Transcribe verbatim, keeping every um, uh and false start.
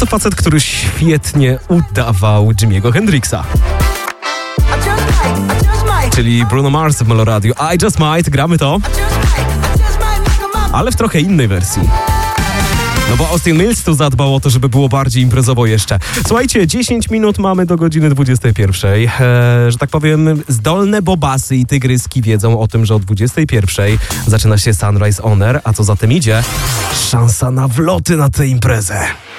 to facet, który świetnie udawał Jimiego Hendrixa. Czyli Bruno Mars w Meloradiu. I Just Might, gramy to. Ale w trochę innej wersji. No bo Austin Mills tu zadbał o to, żeby było bardziej imprezowo jeszcze. Słuchajcie, dziesięć minut mamy do godziny dwudziestej pierwszej. Eee, że tak powiem, zdolne bobasy i tygryski wiedzą o tym, że o dwudziestej pierwszej zaczyna się Sunrise On Air, a co za tym idzie? Szansa na wloty na tę imprezę.